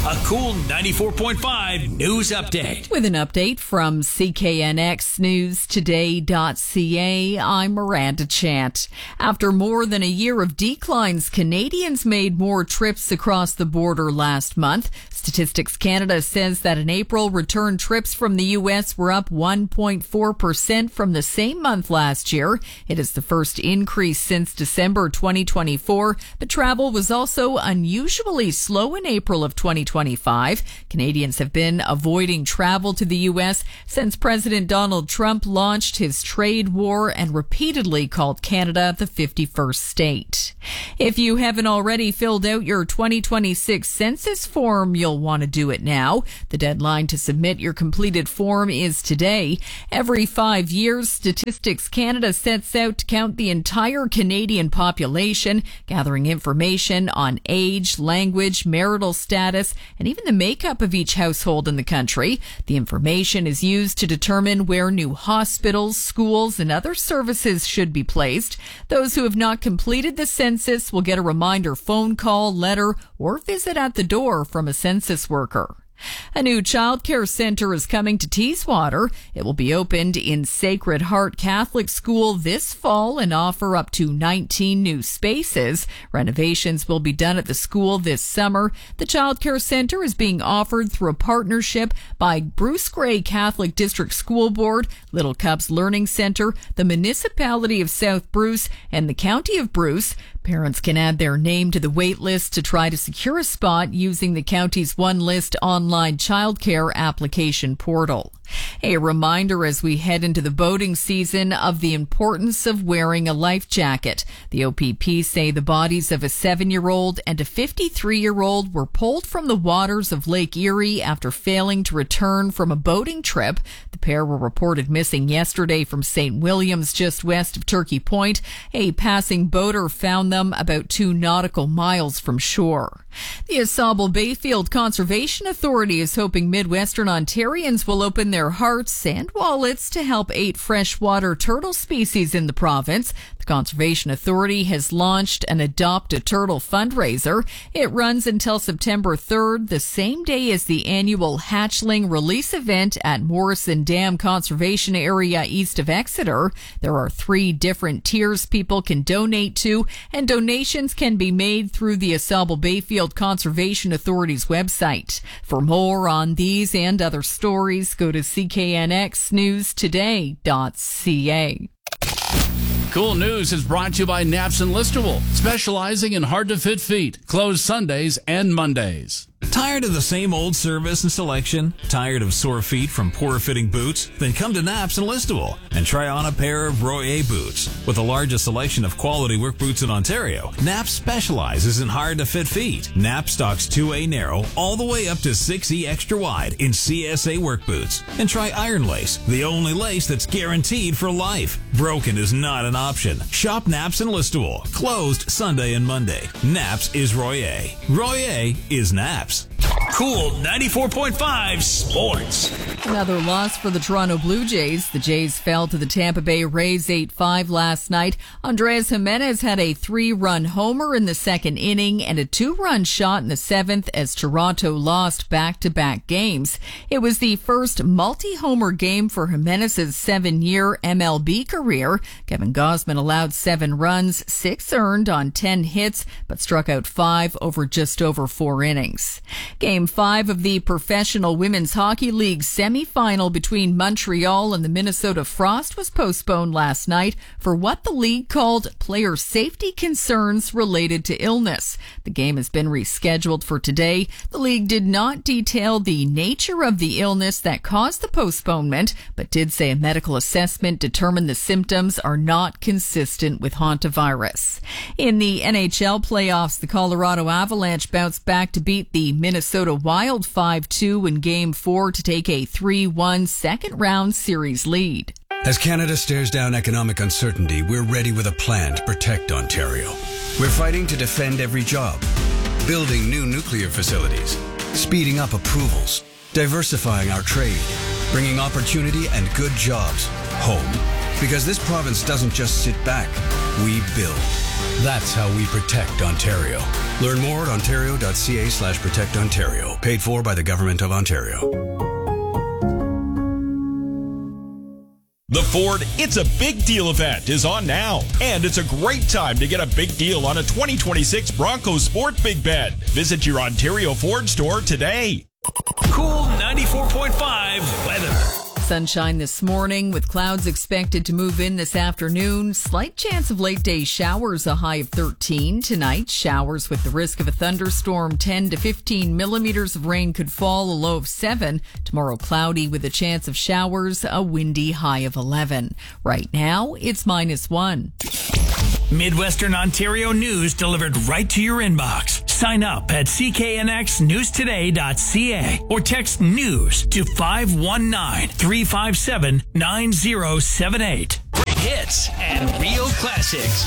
A Cool 94.5 news update. With an update from CKNXNewsToday.ca, I'm Miranda Chant. After more than a year of declines, Canadians made more trips across the border last month. Statistics Canada says that in April, return trips from the U.S. were up 1.4% from the same month last year. It is the first increase since December 2024, but travel was also unusually slow in April of 2025. Canadians have been avoiding travel to the U.S. since President Donald Trump launched his trade war and repeatedly called Canada the 51st state. If you haven't already filled out your 2026 census form, you'll want to do it now. The deadline to submit your completed form is today. Every 5 years, Statistics Canada sets out to count the entire Canadian population, gathering information on age, language, marital status, and even the makeup of each household in the country. The information is used to determine where new hospitals, schools, and other services should be placed. Those who have not completed the census will get a reminder phone call, letter, or visit at the door from a census worker. A new childcare center is coming to Teeswater. It will be opened in Sacred Heart Catholic School this fall and offer up to 19 new spaces. Renovations will be done at the school this summer. The childcare center is being offered through a partnership by Bruce Grey Catholic District School Board, Little Cubs Learning Center, the Municipality of South Bruce, and the County of Bruce. Parents can add their name to the wait list to try to secure a spot using the county's One List online childcare application portal. A reminder as we head into the boating season of the importance of wearing a life jacket. The OPP say the bodies of a 7-year-old and a 53-year-old were pulled from the waters of Lake Erie after failing to return from a boating trip. The pair were reported missing yesterday from St. Williams, just west of Turkey Point. A passing boater found them about 2 nautical miles from shore. The AuSable Bayfield Conservation Authority is hoping Midwestern Ontarians will open their hearts and wallets to help 8 freshwater turtle species in the province. The Conservation Authority has launched an Adopt a Turtle fundraiser. It runs until September 3rd, the same day as the annual hatchling release event at Morrison Dam Conservation Area east of Exeter. There are 3 different tiers people can donate to, and donations can be made through the AuSable Bayfield Conservation Authority's website. For more on these and other stories, go to CKNXNewsToday.ca. Cool News is brought to you by Naps and Listowel, specializing in hard-to-fit feet, closed Sundays and Mondays. Tired of the same old service and selection? Tired of sore feet from poor-fitting boots? Then come to Naps and Listowel and try on a pair of Royer boots. With the largest selection of quality work boots in Ontario, Naps specializes in hard-to-fit feet. Naps stocks 2A narrow all the way up to 6E extra wide in CSA work boots. And try Iron Lace, the only lace that's guaranteed for life. Broken is not an option. Shop Naps and Listowel, closed Sunday and Monday. Naps is Royer. Royer is Naps. Cool 94.5 Sports. Another loss for the Toronto Blue Jays. The Jays fell to the Tampa Bay Rays 8-5 last night. Andrés Giménez had a 3-run homer in the second inning and a 2-run shot in the 7th as Toronto lost back-to-back games. It was the first multi-homer game for Giménez's 7-year MLB career. Kevin Gausman allowed 7 runs, 6 earned on 10 hits, but struck out 5 over just over 4 innings. Game 5 of the Professional Women's Hockey League semifinal between Montreal and the Minnesota Frost was postponed last night for what the league called player safety concerns related to illness. The game has been rescheduled for today. The league did not detail the nature of the illness that caused the postponement, but did say a medical assessment determined the symptoms are not consistent with hantavirus. In the NHL playoffs, the Colorado Avalanche bounced back to beat the Minnesota Wild 5-2 in Game 4 to take a 3-1 second-round series lead. As Canada stares down economic uncertainty, we're ready with a plan to protect Ontario. We're fighting to defend every job, building new nuclear facilities, speeding up approvals, diversifying our trade, bringing opportunity and good jobs home. Because this province doesn't just sit back, we build. That's how we protect Ontario. Learn more at ontario.ca/protectontario. Paid for by the Government of Ontario. The Ford It's a Big Deal event is on now, and it's a great time to get a big deal on a 2026 Bronco Sport Big Bed. Visit your Ontario Ford store today. Cool 94.5 weather. Sunshine this morning with clouds expected to move in this afternoon. Slight chance of late day showers, a high of 13. Tonight, showers with the risk of a thunderstorm. 10 to 15 millimeters of rain could fall, a low of 7. Tomorrow, cloudy with a chance of showers, a windy high of 11. Right now, it's -1. Midwestern Ontario news delivered right to your inbox. Sign up at cknxnewstoday.ca or text news to 519-357-9078. Hits and real classics.